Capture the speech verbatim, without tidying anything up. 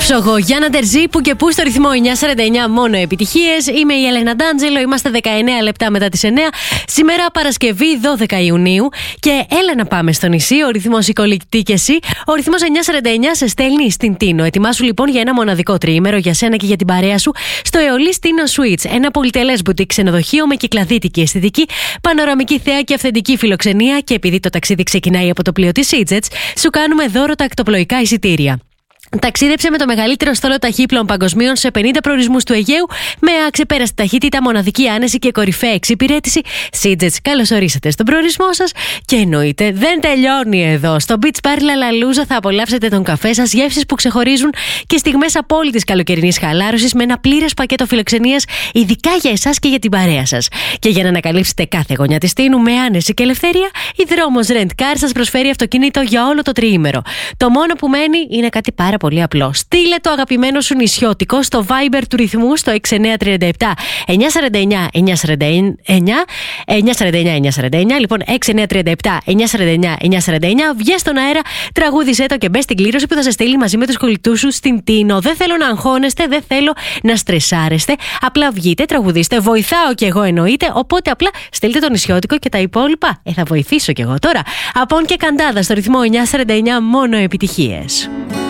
Άψογο, Γιάννα Τερζή, που και που στο ρυθμό εννιά σαράντα εννιά, μόνο επιτυχίες. Είμαι η Έλενα Ντάντζελο, είμαστε δεκαεννέα λεπτά μετά τις εννέα. Σήμερα Παρασκευή δώδεκα Ιουνίου και έλα να πάμε στο νησί. Ο ρυθμός οικοληκτή και εσύ. Ο ρυθμός εννιά σαράντα εννιά σε στέλνει στην Τίνο. Ετοιμάσου λοιπόν για ένα μοναδικό τριήμερο για σένα και για την παρέα σου στο Αιωλής Τίνο Suites. Ένα πολυτελές μπουτίκ ξενοδοχείο με κυκλαδίτικη αισθητική, πανοραμική θέα και αυθεντική φιλοξενία. Και επειδή το ταξίδι ξεκινάει από το πλοίο της EasyJet, σου κάνουμε δώρο τα ακτοπλοϊκά εισιτήρια. Ταξίδεψε με το μεγαλύτερο στόλο ταχύπλων παγκοσμίων σε πενήντα προορισμούς του Αιγαίου με αξεπέραστη ταχύτητα, μοναδική άνεση και κορυφαία εξυπηρέτηση. EasyJet, καλώς ορίσατε στον προορισμό σας. Και εννοείται, δεν τελειώνει εδώ. Στο Beach Bar La Laluza θα απολαύσετε τον καφέ σας, γεύσεις που ξεχωρίζουν και στιγμές απόλυτης καλοκαιρινής χαλάρωσης με ένα πλήρες πακέτο φιλοξενίας, ειδικά για εσάς και για την παρέα σας. Και για να ανακαλύψετε κάθε γωνιά της Τίνου με άνεση και ελευθερία, η Δρόμος Rent Car σας προσφέρει αυτοκίνητο για όλο το τριήμερο. Το μόνο που μένει είναι κάτι πάρα πολύ απλό. Στείλε το αγαπημένο σου νησιώτικο στο Viber του ρυθμού στο έξι εννιά τρία επτά εννιά σαράντα εννιά εννιά σαράντα εννιά εννιά σαράντα εννιά εννιά σαράντα εννιά. Λοιπόν, έξι εννιά τρία επτά εννιά σαράντα εννιά εννιά σαράντα εννιά. Βγες στον αέρα, τραγούδισέ το και μπες στην κλήρωση που θα σε στείλει μαζί με τους κολλητούς σου στην Τίνο. Δεν θέλω να αγχώνεστε, δεν θέλω να στρεσάρεστε. Απλά βγείτε, τραγουδίστε. Βοηθάω κι εγώ εννοείται. Οπότε απλά στείλτε το νησιώτικο και τα υπόλοιπα. Ε, θα βοηθήσω κι εγώ τώρα. Απόν και Καντάδα στο ρυθμό εννιά σαράντα εννιά, μόνο επιτυχίες.